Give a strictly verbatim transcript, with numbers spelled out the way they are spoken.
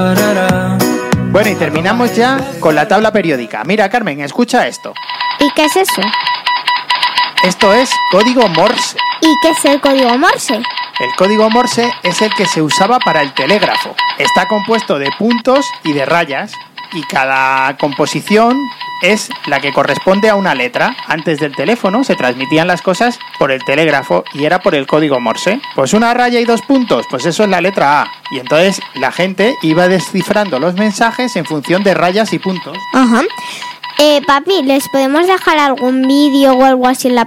Bueno, y terminamos ya con la tabla periódica. Mira, Carmen, escucha esto. ¿Y qué es eso? Esto es código Morse. ¿Y qué es el código Morse? El código Morse es el que se usaba para el telégrafo. Está compuesto de puntos y de rayas, y cada composición es la que corresponde a una letra. Antes del teléfono se transmitían las cosas por el telégrafo y era por el código Morse. Pues una raya y dos puntos, pues eso es la letra A. Y entonces la gente iba descifrando los mensajes en función de rayas y puntos. Ajá. Eh, papi, ¿les podemos dejar algún vídeo o algo así en la